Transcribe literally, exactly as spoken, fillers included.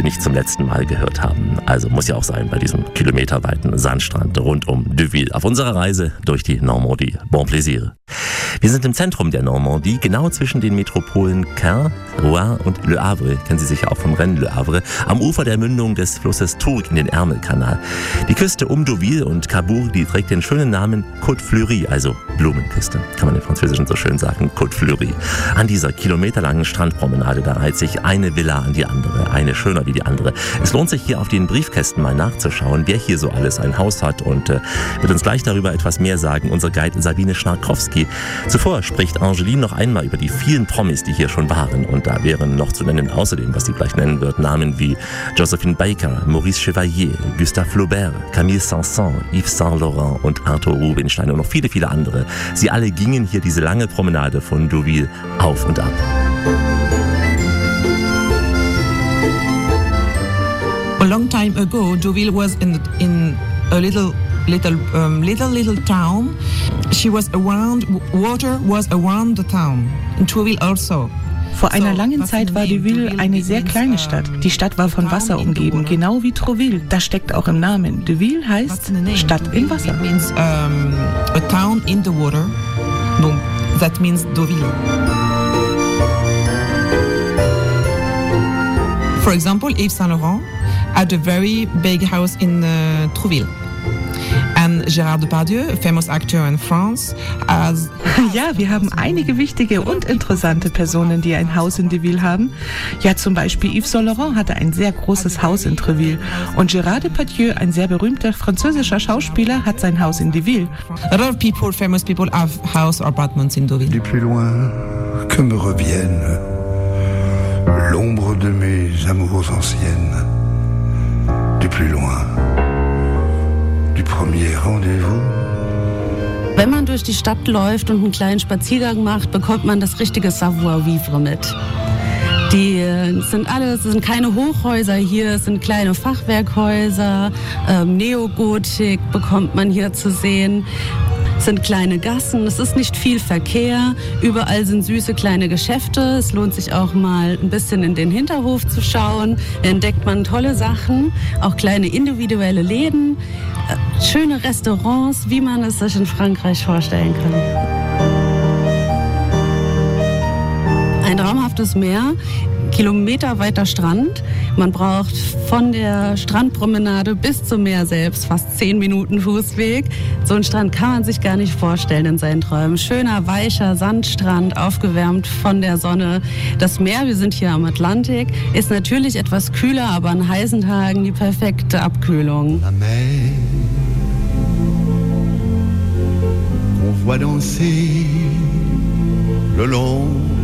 nicht zum letzten Mal gehört haben. Also muss ja auch sein bei diesem kilometerweiten Sandstrand rund um Deauville auf unserer Reise durch die Normandie. Bon plaisir. Wir sind im Zentrum der Normandie, genau zwischen den Metropolen Caen, Rouen und Le Havre, kennen Sie sicher auch vom Rennen Le Havre, am Ufer der Mündung des Flusses Tourgue in den Ärmelkanal. Die Küste um Deauville und Cabourg, die trägt den schönen Namen Côte Fleurie, also Blumenküste, kann man im Französischen so schön sagen, Côte Fleurie. An dieser kilometerlangen Strandpromenade, da reiht sich eine Villa an die andere, eine schöner wie die andere. Es lohnt sich hier auf den Briefkästen mal nachzuschauen, wer hier so alles ein Haus hat, und äh, wird uns gleich darüber etwas mehr sagen, unsere Guide Sabine Schnarkowski. Zuvor spricht Angeline noch einmal über die vielen Promis, die hier schon waren, und da wären noch zu nennen, außerdem, was sie gleich nennen wird, Namen wie Josephine Baker, Maurice Chevalier, Gustave Flaubert, Camille Saint-Saëns, Yves Saint Laurent und Arthur Rubinstein und noch viele, viele andere. Sie alle gingen hier diese lange Promenade von Deauville auf und ab. A long time ago, Deauville was in, in a little little um, little little town. She was around, water was around the town. In Deauville also. Vor einer langen Zeit war Deauville eine sehr kleine Stadt. Die Stadt war von Wasser umgeben, genau wie Trouville. Das steckt auch im Namen. Deauville heißt Stadt im Wasser. It means um, a town in the water. No, that means Deauville. For example, Yves Saint Laurent had a very big house in uh, Trouville. And Gérard Depardieu, a famous actor in France, has... Ja, wir haben einige wichtige und interessante Personen, die ein Haus in Deauville haben. Ja, zum Beispiel Yves Saint Laurent hatte ein sehr großes Haus in Trouville. Und Gérard Depardieu, ein sehr berühmter französischer Schauspieler, hat sein Haus in Deauville. A lot of people, famous people, have house or apartments in Deauville. Du plus loin que me revienne l'ombre de mes amours anciennes. Du plus loin. Wenn man durch die Stadt läuft und einen kleinen Spaziergang macht, bekommt man das richtige Savoir-vivre mit. Die sind alle, es sind keine Hochhäuser hier, es sind kleine Fachwerkhäuser, ähm, Neogotik bekommt man hier zu sehen. Es sind kleine Gassen, es ist nicht viel Verkehr, überall sind süße kleine Geschäfte. Es lohnt sich auch mal ein bisschen in den Hinterhof zu schauen. Da entdeckt man tolle Sachen, auch kleine individuelle Läden, schöne Restaurants, wie man es sich in Frankreich vorstellen kann. Ein traumhaftes Meer, kilometerweiter Strand. Man braucht von der Strandpromenade bis zum Meer selbst fast zehn Minuten Fußweg. So einen Strand kann man sich gar nicht vorstellen in seinen Träumen. Schöner, weicher Sandstrand, aufgewärmt von der Sonne. Das Meer, wir sind hier am Atlantik, ist natürlich etwas kühler, aber an heißen Tagen die perfekte Abkühlung. La mer, on voit danser le long